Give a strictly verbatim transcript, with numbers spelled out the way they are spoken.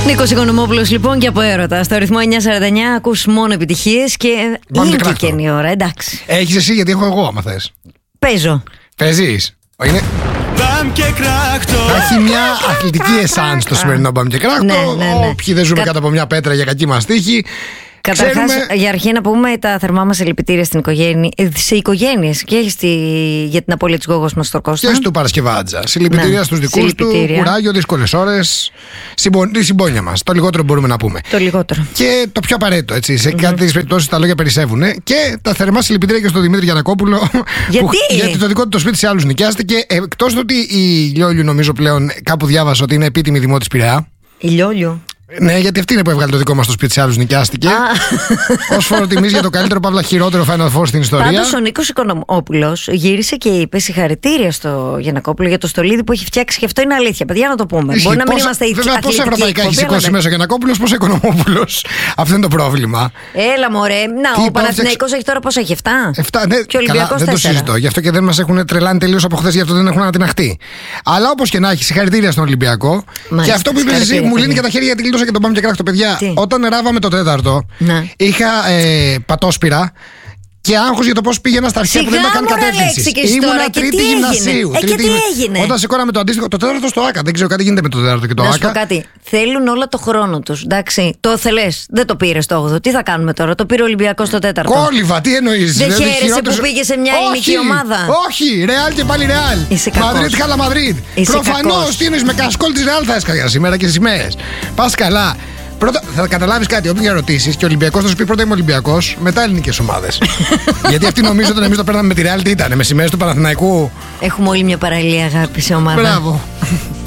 Νίκος Οικονομόπουλος λοιπόν και από Έρωτα. Στο ρυθμό εννιά σαράντα εννιά ακούς μόνο επιτυχίες και είναι και καινή η ώρα, εντάξει. Έχεις εσύ, γιατί έχω εγώ, άμα θες. Παίζω. Παίζεις. Είναι... Θα έχει μια αθλητική εσάν στο σημερινό Μπαμ και Κράκτο. Ναι, ναι, ναι. Όποιοι δεν ζούμε Κα... κάτω από μια πέτρα για κακή μας τύχη. Καταρχάς, ξέρουμε... για αρχή να πούμε τα θερμά μας συλληπιτήρια στην οικογένεια, σε οικογένειες και στη... για την απώλεια της γόγος μας στο Κώστα. Και στο Παρασκευάτζα. Συλληπιτήρια ναι. στους δικούς του, κουράγιο, δύσκολες ώρες, συμπο... τη συμπόνια μας. Το λιγότερο μπορούμε να πούμε. Το λιγότερο. Και το πιο απαραίτητο, έτσι. Σε mm-hmm. κάτι περιπτώσεις τα λόγια περισσεύουν. Και τα θερμά συλληπιτήρια και στον Δημήτρη Γιαννακόπουλο. Γιατί? Που... γιατί το δικό του το σπίτι σε άλλους νοικιάστηκε. Εκτός του ότι η Λιόλιου, νομίζω πλέον, κάπου διάβασα ότι είναι επίτιμη δημότης Πειραιά. Η Λιόλιου. Ναι, γιατί αυτή είναι που έβγαλε το δικό μας το σπίτι σε άλλους, νοικιάστηκε. Ως φόρο τιμής για το καλύτερο, παύλα χειρότερο Final Four στην ιστορία. Πάντως ο Νίκος Οικονομόπουλος γύρισε και είπε συγχαρητήρια στο Γιαννακόπουλο για το στολίδι που έχει φτιάξει. Και αυτό είναι αλήθεια, παιδιά, να το πούμε. Ισχύει. Μπορεί να μην πόσα, είμαστε βέβαια, αθλητικοί. Πόσα ευρωπαϊκά έχει σηκώσει ναι. μέσα ο Γιαννακόπουλος, πόσα Οικονομόπουλος. Αυτό είναι το πρόβλημα. Έλα, μωρέ. Να, ο Παναθηναϊκός έχει τώρα πόσα έχει, εφτά. εφτά, ναι, και ο Ολυμπιακός δεν το συζητώ. Γι' αυτό και δεν μας έχουν τρελάνει τελείως από χθες, γι' αυτό δεν έχουν ανατιναχτεί. Αλλά όπως και να έχει, συγχαρητήρια στον Ολυμπιακό. Και αυτό που είπε εσύ μου λύνει και τα χέρια γιατί κλείδωσα και τον Μπαμ και Κράκτο, παιδιά. Τι? Όταν ράβαμε το τέταρτο, ναι. είχα ε, πατόσπυρα και άγχος για το πώς πήγαινα στα αρχαία που δεν είχαν κατεύθυνση. Ήμουνα τρίτη γυμνασίου. Ε, και τι έγινε? Όταν σηκώναμε το αντίστοιχο, το τέταρτο στο ΆΚΑ. Δεν ξέρω κάτι γίνεται με το τέταρτο και το ΆΚΑ. Να σου πω κάτι. Θέλουν όλα το χρόνο τους. Εντάξει, το θελές. Δεν το πήρε στο όγδοο. Τι θα κάνουμε τώρα? Το πήρε ο Ολυμπιακός στο τέταρτο. Κόλληβα, τι εννοείς? Δεν δηλαδή, χαίρεσαι χειρότερος... που πήγε σε μια ελληνική ομάδα? Όχι, Ρεάλ και πάλι Ρεάλ. Μαδρίτ, χάλα Μαδρίτ. Προφανώς τι εννοείς, με κασκόλ της Ρεάλ θα έσκαγα σήμερα και στις σημαίες. Πας καλά. Πρώτα, θα καταλάβεις κάτι, όποια ερωτήσεις και ο Ολυμπιακός θα σου πει πρώτα είμαι Ολυμπιακός, μετά ελληνικές ομάδες. Γιατί αυτοί νομίζουν ότι εμείς το παίρναμε με τη Real, τι ήταν, με σημαίες του Παναθηναϊκού. Έχουμε όλοι μια παραλία αγάπη σε ομάδα. Μπράβο.